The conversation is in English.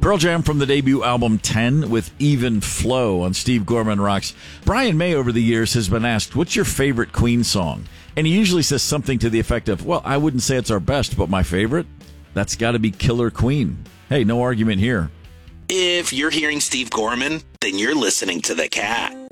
Pearl Jam from the debut album 10 with Even Flow on Steve Gorman Rocks. Brian May over the years has been asked, what's your favorite Queen song? And he usually says something to the effect of, well, I wouldn't say it's our best, but my favorite? That's got to be Killer Queen. Hey, no argument here. If you're hearing Steve Gorman, then you're listening to The Cat.